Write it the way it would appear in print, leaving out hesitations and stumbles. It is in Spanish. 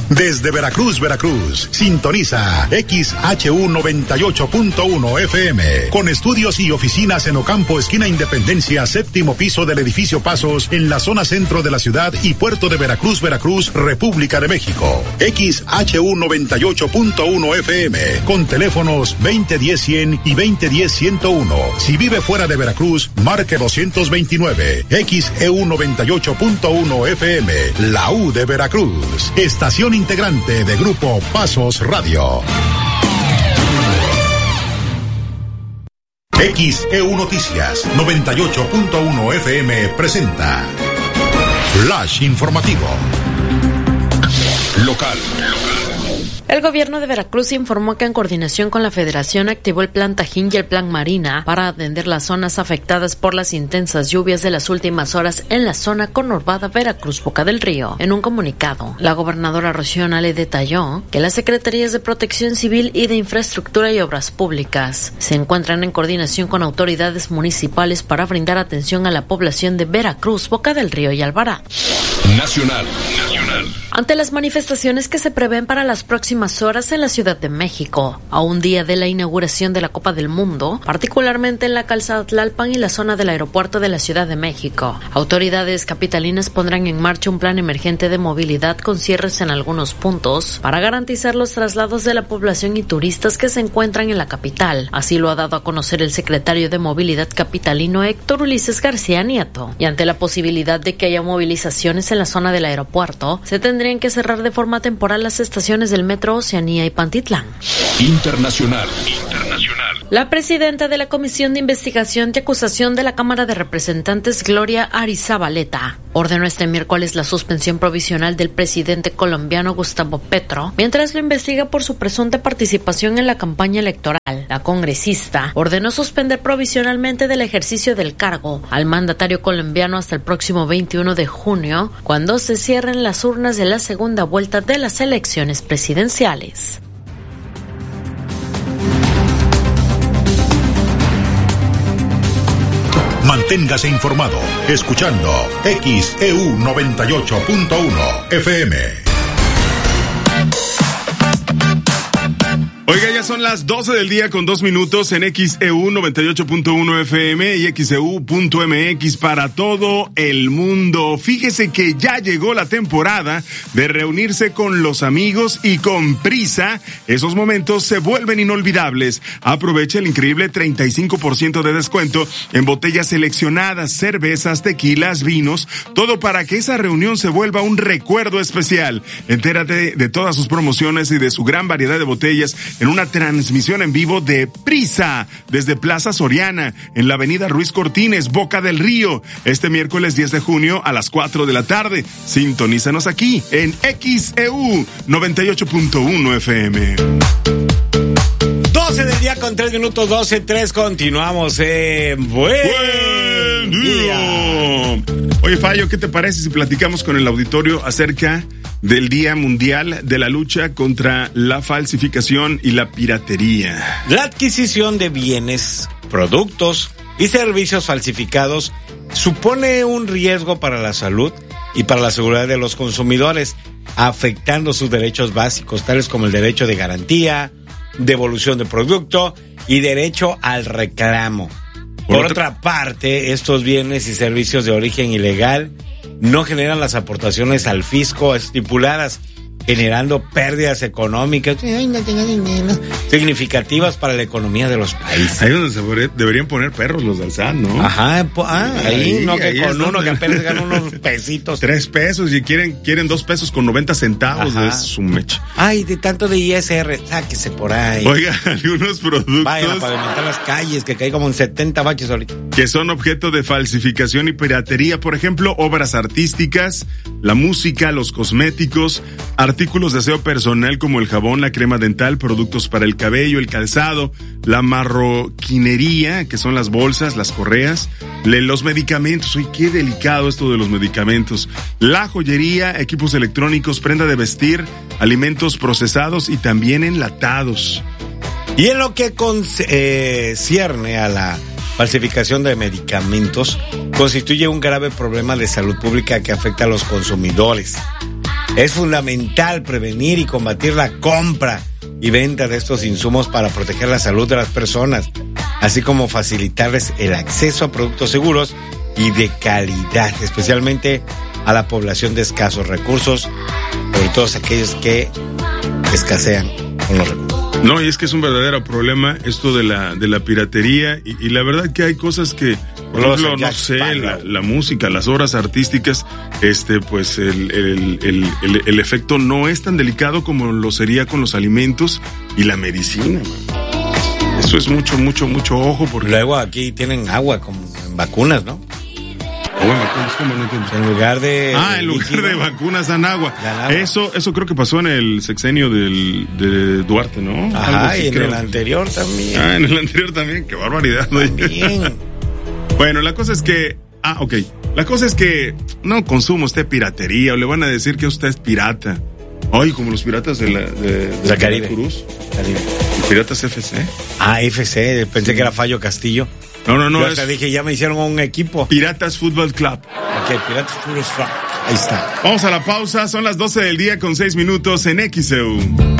Desde Veracruz, Veracruz, sintoniza XHU 98.1 FM, con estudios y oficinas en Ocampo, esquina Independencia, séptimo piso del edificio Pasos, en la zona centro de la ciudad y puerto de Veracruz, Veracruz, República de México. XHU 98.1 FM, con teléfonos 2010-100 y 2010-101. Si vive fuera de Veracruz, marque 229. XEU 98.1 FM, la U de Veracruz, estación integrante de Grupo Pasos Radio. XEU Noticias 98.1 FM presenta Flash Informativo Local. El gobierno de Veracruz informó que en coordinación con la Federación activó el Plan Tajín y el Plan Marina para atender las zonas afectadas por las intensas lluvias de las últimas horas en la zona conurbada Veracruz-Boca del Río. En un comunicado, la gobernadora Rocío Nale detalló que las Secretarías de Protección Civil y de Infraestructura y Obras Públicas se encuentran en coordinación con autoridades municipales para brindar atención a la población de Veracruz, Boca del Río y Alvarado. Nacional. Ante las manifestaciones que se prevén para las próximas horas en la Ciudad de México, a un día de la inauguración de la Copa del Mundo, particularmente en la calzada Tlalpan y la zona del aeropuerto de la Ciudad de México, autoridades capitalinas pondrán en marcha un plan emergente de movilidad con cierres en algunos puntos para garantizar los traslados de la población y turistas que se encuentran en la capital. Así lo ha dado a conocer el secretario de Movilidad capitalino Héctor Ulises García Nieto. Y ante la posibilidad de que haya movilizaciones en la zona del aeropuerto, se tendrían que cerrar de forma temporal las estaciones del Metro Oceanía y Pantitlán. Internacional. La presidenta de la Comisión de Investigación y Acusación de la Cámara de Representantes, Gloria Arizabaleta, ordenó este miércoles la suspensión provisional del presidente colombiano Gustavo Petro, mientras lo investiga por su presunta participación en la campaña electoral. La congresista ordenó suspender provisionalmente del ejercicio del cargo al mandatario colombiano hasta el próximo 21 de junio, cuando se cierren las urnas de la segunda vuelta de las elecciones presidenciales. Manténgase informado, escuchando XEU 98.1 FM. Oiga, ya son las 12 del día con 2 minutos en XEU 98.1 FM y XEU.mx para todo el mundo. Fíjese que ya llegó la temporada de reunirse con los amigos y con prisa. Esos momentos se vuelven inolvidables. Aproveche el increíble 35% de descuento en botellas seleccionadas, cervezas, tequilas, vinos, todo para que esa reunión se vuelva un recuerdo especial. Entérate de todas sus promociones y de su gran variedad de botellas en una transmisión en vivo de Prisa desde Plaza Soriana en la avenida Ruiz Cortines, Boca del Río, este miércoles 10 de junio a las 4 de la tarde. Sintonízanos aquí en XEU 98.1 FM. 12 del día con 3 minutos, 12:03, continuamos en Buen Día. Oye, Fallo, ¿qué te parece si platicamos con el auditorio acerca del Día Mundial de la Lucha contra la Falsificación y la Piratería? La adquisición de bienes, productos y servicios falsificados supone un riesgo para la salud y para la seguridad de los consumidores, afectando sus derechos básicos, tales como el derecho de garantía, devolución de producto y derecho al reclamo. Por otra parte, estos bienes y servicios de origen ilegal no generan las aportaciones al fisco estipuladas, generando pérdidas económicas significativas para la economía de los países. Ahí donde deberían poner perros los del SAT, ¿no? Ajá, ahí no, que con uno que apenas gana unos pesitos. 3 pesos y quieren 2 pesos con 90 centavos. Ajá. Es su mecha. Ay, de tanto de ISR, sáquese por ahí. Oiga, algunos productos. Vayan a pavimentar las calles, que cae como en 70 baches ahorita. Que son objeto de falsificación y piratería, por ejemplo, obras artísticas, la música, los cosméticos, artículos de aseo personal como el jabón, la crema dental, productos para el cabello, el calzado, la marroquinería, que son las bolsas, las correas, los medicamentos. Uy, qué delicado esto de los medicamentos. La joyería, equipos electrónicos, prenda de vestir, alimentos procesados y también enlatados. Y en lo que concierne a la falsificación de medicamentos, constituye un grave problema de salud pública que afecta a los consumidores. Es fundamental prevenir y combatir la compra y venta de estos insumos para proteger la salud de las personas, así como facilitarles el acceso a productos seguros y de calidad, especialmente a la población de escasos recursos, sobre todo aquellos que escasean con los recursos. No, y es que es un verdadero problema esto de la piratería y la verdad que hay cosas que, por ejemplo, no sé, la música, las obras artísticas, pues el efecto no es tan delicado como lo sería con los alimentos y la medicina, man. Eso es mucho ojo porque... Luego aquí tienen agua como en vacunas, ¿no? ¿Cómo no entiendo? En lugar de... en lugar de vacunas dan agua. Eso creo que pasó en el sexenio de Duarte, ¿no? Ajá, así, y en el anterior también. En el anterior también, qué barbaridad. También. Bueno, la cosa es que... La cosa es que no consuma usted piratería o le van a decir que usted es pirata. Ay, como los piratas de la Caribe. Cruz. Caribe. Piratas FC. FC, pensé que era Fallo Castillo. No. Yo hasta dije, ya me hicieron un equipo. Piratas Fútbol Club. Ok, Piratas Fútbol Club. Ahí está. Vamos a la pausa, son las 12 del día con 6 minutos en XEU.